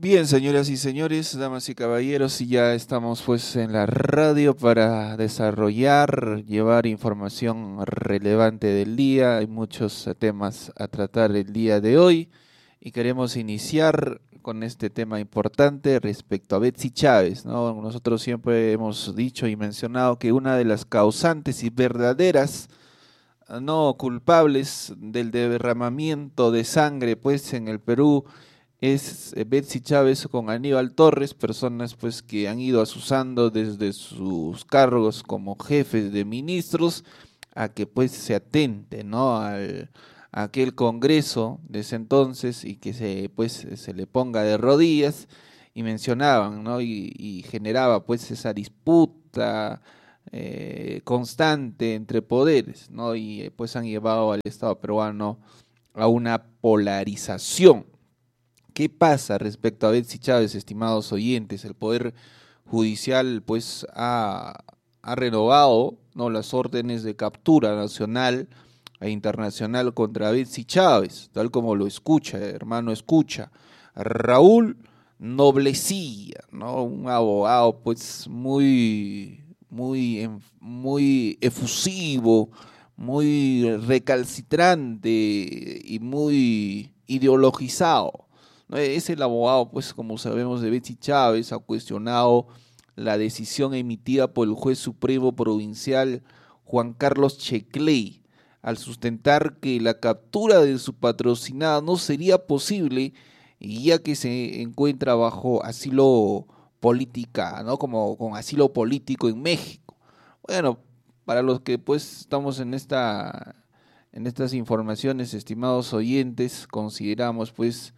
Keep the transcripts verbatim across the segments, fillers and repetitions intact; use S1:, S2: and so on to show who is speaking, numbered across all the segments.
S1: Bien, señoras y señores, damas y caballeros, y ya estamos pues en la radio para desarrollar, llevar información relevante del día. Hay muchos eh, temas a tratar el día de hoy y queremos iniciar con este tema importante respecto a Betsy Chávez, ¿no? Nosotros siempre hemos dicho y mencionado que una de las causantes y verdaderas ah, no culpables del derramamiento de sangre pues en el Perú es eh, Betsy Chávez con Aníbal Torres, personas pues que han ido asusando desde sus cargos como jefes de ministros a que pues se atente, ¿no? al a aquel Congreso de ese entonces y que se pues se le ponga de rodillas y mencionaban, ¿no? y, y generaba pues esa disputa eh, constante entre poderes, ¿no? Y eh, pues han llevado al Estado peruano a una polarización. ¿Qué pasa respecto a Betsy Chávez, estimados oyentes? El Poder Judicial pues ha, ha renovado, ¿no?, las órdenes de captura nacional e internacional contra Betsy Chávez, tal como lo escucha, hermano, escucha. Raúl Noblecilla, ¿no?, un abogado pues muy, muy, muy efusivo, muy recalcitrante y muy ideologizado. ¿No? Es el abogado, pues como sabemos, de Betsy Chávez, ha cuestionado la decisión emitida por el juez supremo provincial Juan Carlos Checley, al sustentar que la captura de su patrocinada no sería posible, ya que se encuentra bajo asilo política, ¿no? Como con asilo político en México. Bueno, para los que pues estamos en esta en estas informaciones, estimados oyentes, consideramos pues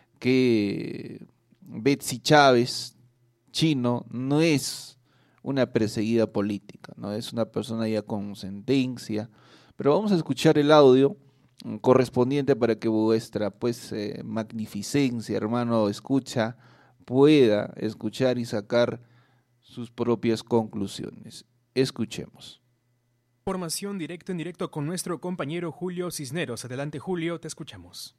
S1: que Betsy Chávez, chino, no es una perseguida política, no es una persona ya con sentencia, pero vamos a escuchar el audio mm, correspondiente para que vuestra pues eh, magnificencia, hermano, escucha, pueda escuchar y sacar sus propias conclusiones. Escuchemos.
S2: Formación directo en directo con nuestro compañero Julio Cisneros. Adelante, Julio, te escuchamos.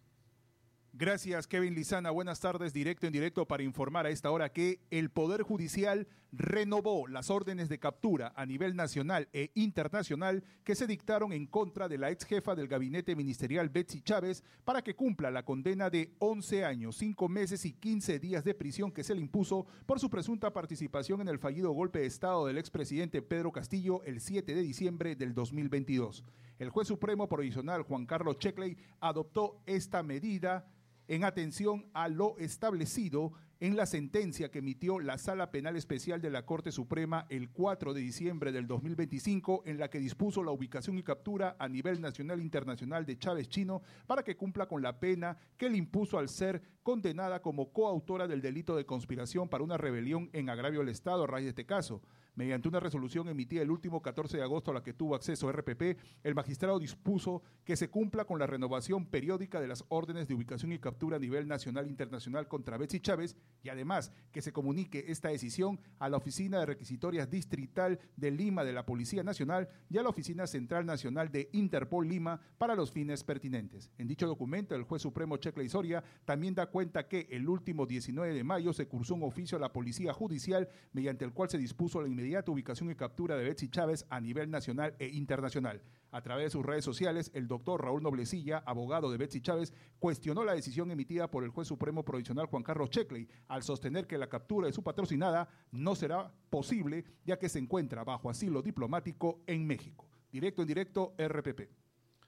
S3: Gracias, Kevin Lizana. Buenas tardes, directo en directo para informar a esta hora que el Poder Judicial renovó las órdenes de captura a nivel nacional e internacional que se dictaron en contra de la ex jefa del gabinete ministerial Betsy Chávez para que cumpla la condena de once años, cinco meses y quince días de prisión que se le impuso por su presunta participación en el fallido golpe de Estado del expresidente Pedro Castillo el siete de diciembre del dos mil veintidós. El juez supremo provisional Juan Carlos Checley adoptó esta medida en atención a lo establecido en la sentencia que emitió la Sala Penal Especial de la Corte Suprema el cuatro de diciembre del dos mil veinticinco, en la que dispuso la ubicación y captura a nivel nacional e internacional de Chávez Chino para que cumpla con la pena que le impuso al ser condenada como coautora del delito de conspiración para una rebelión en agravio al Estado a raíz de este caso. Mediante una resolución emitida el último catorce de agosto a la que tuvo acceso R P P, el magistrado dispuso que se cumpla con la renovación periódica de las órdenes de ubicación y captura a nivel nacional e internacional contra Betsy Chávez y además que se comunique esta decisión a la Oficina de Requisitorias Distrital de Lima de la Policía Nacional y a la Oficina Central Nacional de Interpol Lima para los fines pertinentes. En dicho documento, el juez supremo Checley Soria también da cuenta que el último diecinueve de mayo se cursó un oficio a la Policía Judicial mediante el cual se dispuso la inmediata ubicación y captura de Betsy Chávez a nivel nacional e internacional. A través de sus redes sociales, el doctor Raúl Noblecilla, abogado de Betsy Chávez, cuestionó la decisión emitida por el juez supremo provisional Juan Carlos Checley al sostener que la captura de su patrocinada no será posible ya que se encuentra bajo asilo diplomático en México. Directo en directo, R P P.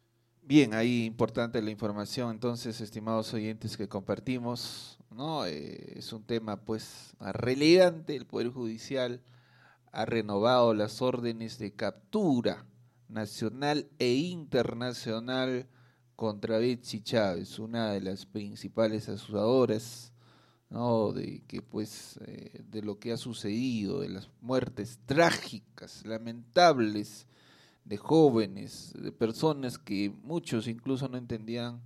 S1: Bien, ahí importante la información, entonces, estimados oyentes que compartimos, ¿no? Eh, es un tema pues relevante. El Poder Judicial ha renovado las órdenes de captura nacional e internacional contra Betsy Chávez, una de las principales acusadoras, ¿no?, de que pues eh, de lo que ha sucedido, de las muertes trágicas, lamentables de jóvenes, de personas que muchos incluso no entendían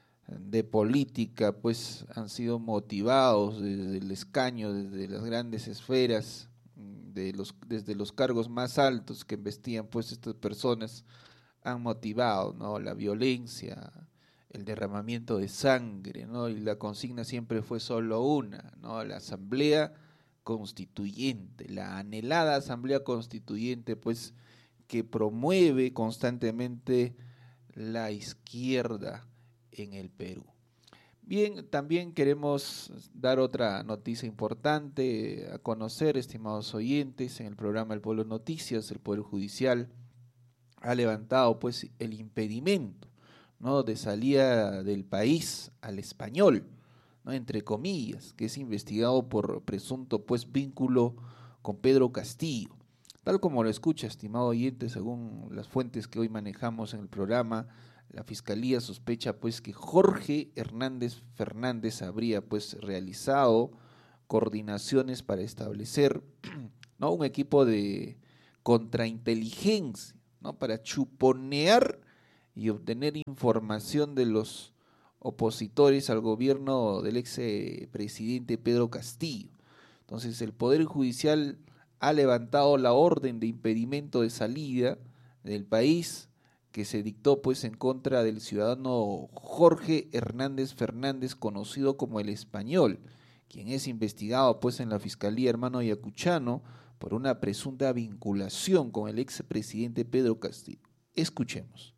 S1: de política, pues han sido motivados desde el escaño, desde las grandes esferas, de los, desde los cargos más altos que investían, pues estas personas han motivado, ¿no?, la violencia el derramamiento de sangre, ¿no? Y la consigna siempre fue solo una, ¿no? La Asamblea Constituyente, la anhelada Asamblea Constituyente, pues, que promueve constantemente la izquierda en el Perú. Bien, también queremos dar otra noticia importante a conocer, estimados oyentes, en el programa El Pueblo Noticias. El Poder Judicial ha levantado pues el impedimento, ¿no?, de salida del país al español, ¿no?, entre comillas, que es investigado por presunto pues vínculo con Pedro Castillo. Tal como lo escucha, estimado oyente, según las fuentes que hoy manejamos en el programa, la Fiscalía sospecha pues que Jorge Hernández Fernández habría pues realizado coordinaciones para establecer, ¿no?, un equipo de contrainteligencia, ¿no?, para chuponear y obtener información de los opositores al gobierno del ex presidente Pedro Castillo. Entonces el Poder Judicial ha levantado la orden de impedimento de salida del país que se dictó pues en contra del ciudadano Jorge Hernández Fernández, conocido como el Español, quien es investigado pues en la Fiscalía Hermano Ayacuchano por una presunta vinculación con el expresidente Pedro Castillo. Escuchemos.